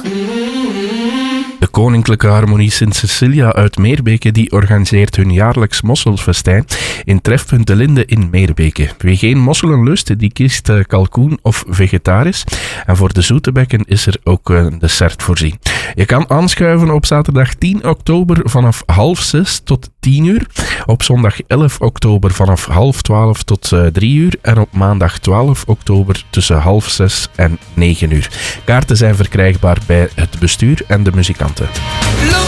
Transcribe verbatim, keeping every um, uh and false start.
De Koninklijke Harmonie Sint Cecilia uit Meerbeke die organiseert hun jaarlijks mosselfestijn in Trefpunt De Linde in Meerbeke. Wie geen mosselen lust, die kiest uh, kalkoen of vegetarisch. En voor de zoete bekken is er ook een dessert voorzien. Je kan aanschuiven op zaterdag tien oktober vanaf half zes tot tien uur. Op zondag elf oktober vanaf half twaalf tot uh, drie uur. En op maandag twaalf oktober tussen half zes en negen uur. Kaarten zijn verkrijgbaar bij het bestuur en de muzikanten.